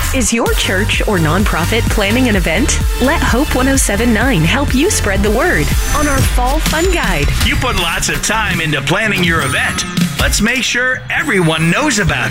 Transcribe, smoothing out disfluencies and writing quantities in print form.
Is your church or nonprofit planning an event? Let Hope 1079 help you spread the word on our Fall Fun Guide. You put lots of time into planning your event. Let's make sure everyone knows about it.